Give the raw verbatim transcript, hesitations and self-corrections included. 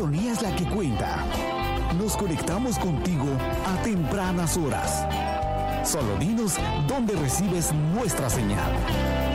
sintonía es la que cuenta. Nos conectamos contigo a tempranas horas. Solo dinos dónde recibes nuestra señal.